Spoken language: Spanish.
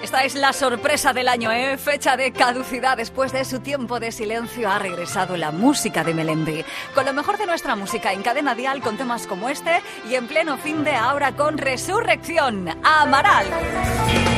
Esta es la sorpresa del año, ¿eh? Fecha de caducidad. Después de su tiempo de silencio ha regresado la música de Melendi. Con lo mejor de nuestra música en Cadena Dial, con temas como este y en pleno fin de ahora con Resurrección. Amaral.